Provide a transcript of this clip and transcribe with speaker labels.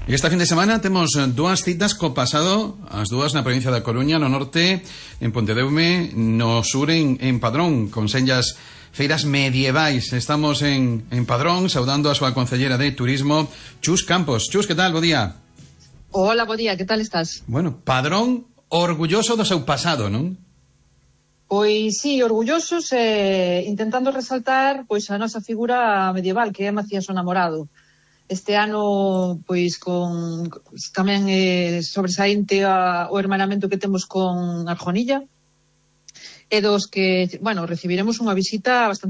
Speaker 1: E esta fin de semana temos dúas citas co pasado, as dúas na provincia da Coruña, no norte, en Pontedeume, no sur, en Padrón, con senllas feiras medievais. Estamos en Padrón, saudando a súa concellera de Turismo, Chus Campos. Chus, que tal? Bo día.
Speaker 2: Hola, bo día, que tal estás?
Speaker 1: Bueno, Padrón orgulloso do seu pasado, non?
Speaker 2: Pois sí, orgullosos intentando resaltar pois a nosa figura medieval, que é Macías o Namorado. Este ano, pois, con tamén sobresaínte o hermanamento que temos con Arjonilla, e dos que, bueno, recibiremos unha visita bastante